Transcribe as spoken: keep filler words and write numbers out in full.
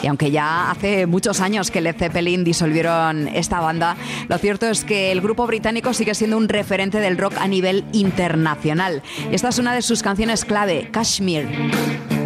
Y aunque ya hace muchos años que Led Zeppelin disolvieron esta banda, lo cierto es que el grupo británico sigue siendo un referente del rock a nivel internacional. Esta es una de sus canciones clave, Kashmir.